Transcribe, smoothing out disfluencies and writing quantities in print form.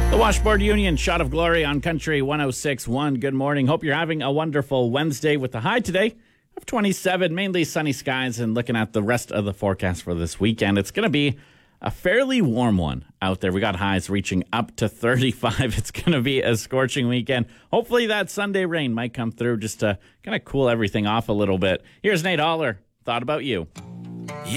The Washboard Union, Shot of Glory on Country 106.1. Good morning. Hope you're having a wonderful Wednesday with the high today of 27, mainly sunny skies, and looking at the rest of the forecast for this weekend. It's going to be a fairly warm one out there. We got highs reaching up to 35. It's going to be a scorching weekend. Hopefully that Sunday rain might come through just to kind of cool everything off a little bit. Here's Nate Haller. Thought about you. Yeah.